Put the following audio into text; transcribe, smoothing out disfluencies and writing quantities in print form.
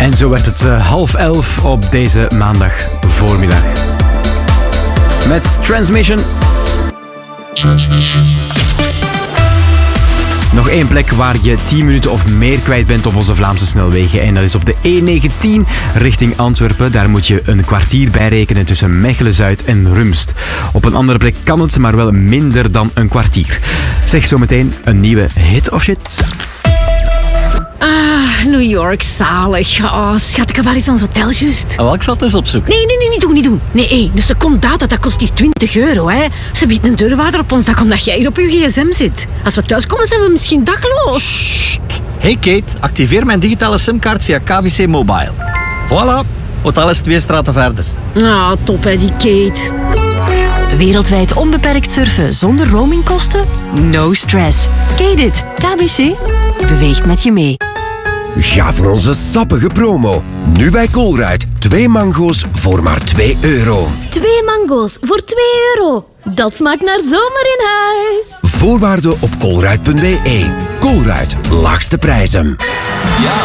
En zo werd het 10:30 op deze maandag voormiddag. Met Transmission. Nog één plek waar je 10 minuten of meer kwijt bent op onze Vlaamse snelwegen. En dat is op de E19 richting Antwerpen. Daar moet je een kwartier bij rekenen tussen Mechelen-Zuid en Rumst. Op een andere plek kan het, maar wel minder dan een kwartier. Zeg zometeen een nieuwe hit of shit. New York, zalig. Oh, schat, ik heb waar eens ons hotel juist. Wel, ik zal het eens opzoeken. Nee, niet doen. Nee, dus de secondaat, dat kost hier €20, hè. Ze biedt een deurwaarder op ons dak omdat jij hier op je gsm zit. Als we thuiskomen, zijn we misschien dakloos. Hey Kate, activeer mijn digitale simkaart via KBC Mobile. Voilà, hotel is 2 straten verder. Ah, top hè, die Kate. Wereldwijd onbeperkt surfen zonder roamingkosten? No stress. Kate it. KBC beweegt met je mee. Ga voor onze sappige promo. Nu bij Colruyt. 2 mango's voor maar €2. 2 mango's voor €2. Dat smaakt naar zomer in huis. Voorwaarden op colruyt.be. Colruyt, laagste prijzen.